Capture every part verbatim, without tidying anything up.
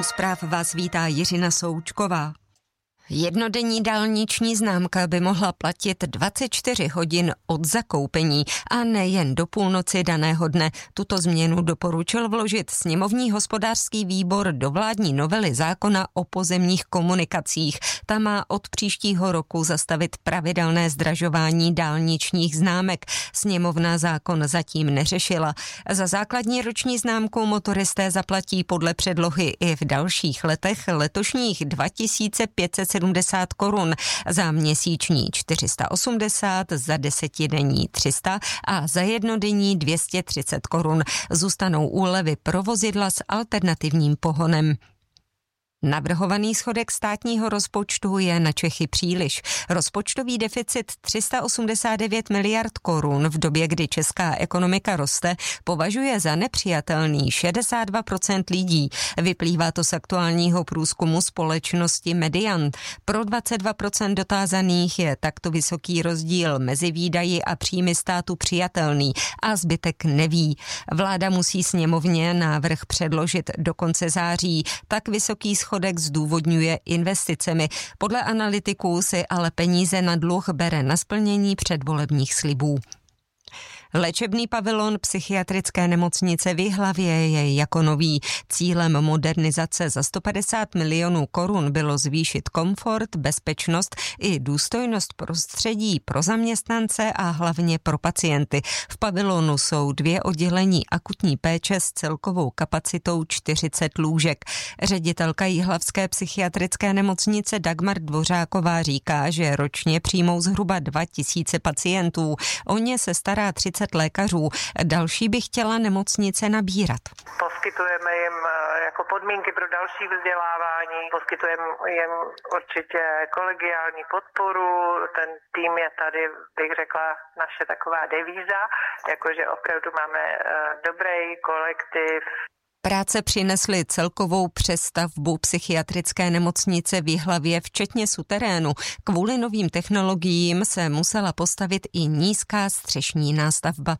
zpráv vás vítá Jiřina Součková. Jednodenní dálniční známka by mohla platit dvacet čtyři hodin od zakoupení a nejen do půlnoci daného dne. Tuto změnu doporučil vložit sněmovní hospodářský výbor do vládní novely zákona o pozemních komunikacích. Ta má od příštího roku zastavit pravidelné zdražování dálničních známek. Sněmovna zákon zatím neřešila. Za základní roční známku motoristé zaplatí podle předlohy i v dalších letech letošních dva tisíce pět set sedmdesát korun, za měsíční čtyři sta osmdesát, za desetidenní tři sta a za jednodenní dvě stě třicet korun. Zůstanou úlevy pro vozidla s alternativním pohonem. Navrhovaný schodek státního rozpočtu je na Čechy příliš. Rozpočtový deficit tři sta osmdesát devět miliard korun v době, kdy česká ekonomika roste, považuje za nepřijatelný šedesát dva procent lidí. Vyplývá to z aktuálního průzkumu společnosti Median. Pro dvacet dva procent dotázaných je takto vysoký rozdíl mezi výdaji a příjmy státu přijatelný a zbytek neví. Vláda musí sněmovně návrh předložit do konce září. Tak vysoký schodek Schodek zdůvodňuje investicemi. Podle analytiků si ale peníze na dluh bere na splnění předvolebních slibů. Léčebný pavilon psychiatrické nemocnice v Jihlavě je jako nový. Cílem modernizace za sto padesát milionů korun bylo zvýšit komfort, bezpečnost i důstojnost prostředí pro zaměstnance a hlavně pro pacienty. V pavilonu jsou dvě oddělení akutní péče s celkovou kapacitou čtyřicet lůžek. Ředitelka Jihlavské psychiatrické nemocnice Dagmar Dvořáková říká, že ročně přijmou zhruba dva tisíce pacientů. O ně se stará třicet lékařů. Další by chtěla nemocnice nabírat. Poskytujeme jim jako podmínky pro další vzdělávání, poskytujeme jim určitě kolegiální podporu. Ten tým je tady, bych řekla, naše taková devíza, jakože opravdu máme dobrý kolektiv. Práce přinesly celkovou přestavbu psychiatrické nemocnice v Jihlavě, včetně suterénu. Kvůli novým technologiím se musela postavit i nízká střešní nástavba.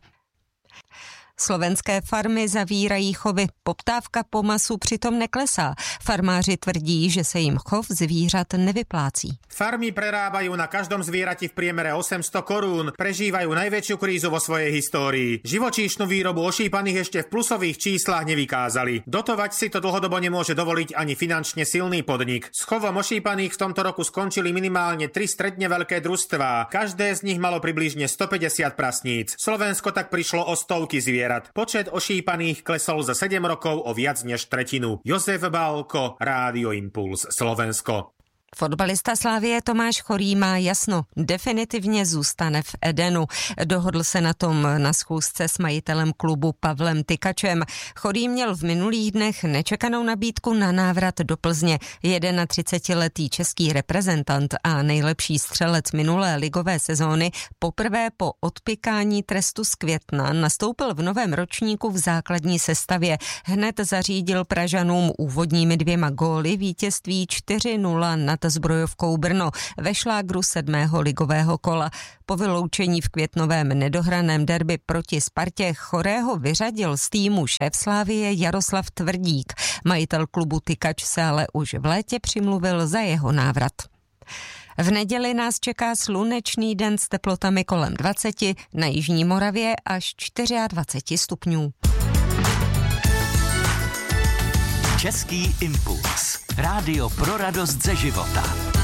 Slovenské farmy zavírají chovy. Poptávka po masu přitom neklesá. Farmáři tvrdí, že se jim chov zvířat nevyplácí. Farmy prerábajú na každom zvierati v priemere osemsto korún, prežívajú najväčšiu krízu vo svojej histórii. Živočíšnu výrobu ošípaných ešte v plusových číslach nevykázali. Dotovať si to dlhodobo nemôže dovoliť ani finančne silný podnik. S chovom ošípaných v tomto roku skončili minimálne tri stredne veľké družstvá. Každé z nich malo približne stopäťdesiat prasníc. Slovensko tak prišlo o stovky zvierat. Počet ošípaných klesol za sedem rokov o viac než tretinu. Jozef Bálko, Rádio Impuls, Slovensko. Fotbalista Slavie Tomáš Chorý má jasno, definitivně zůstane v Edenu. Dohodl se na tom na schůzce s majitelem klubu Pavlem Tykačem. Chorý měl v minulých dnech nečekanou nabídku na návrat do Plzně. třicetijednoletý český reprezentant a nejlepší střelec minulé ligové sezóny poprvé po odpykání trestu z května nastoupil v novém ročníku v základní sestavě. Hned zařídil Pražanům úvodními dvěma góly vítězství čtyři nula nad Zbrojovkou Brno ve šlágru sedmého ligového kola. Po vyloučení v květnovém nedohraném derby proti Spartě Chorého vyřadil z týmu šéf Slavie Jaroslav Tvrdík. Majitel klubu Tykač se ale už v létě přimluvil za jeho návrat. V neděli nás čeká slunečný den s teplotami kolem dvaceti, na jižní Moravě až dvacet čtyři stupňů. Český impuls. Rádio pro radost ze života.